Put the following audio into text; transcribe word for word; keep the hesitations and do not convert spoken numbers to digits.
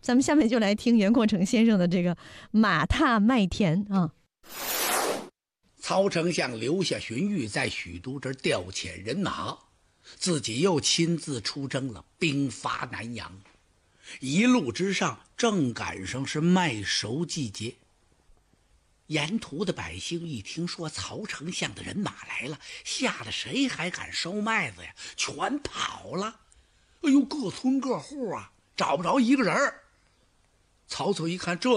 咱们下面就来听袁阔成先生的这个马踏麦田啊。 曹丞相留下荀彧在许都这儿调遣人马，自己又亲自出征了，兵发南阳。一路之上正赶上是麦熟季节，沿途的百姓一听说曹丞相的人马来了，吓得谁还敢收麦子呀？全跑了。哎呦，各村各户啊，找不着一个人。曹操一看这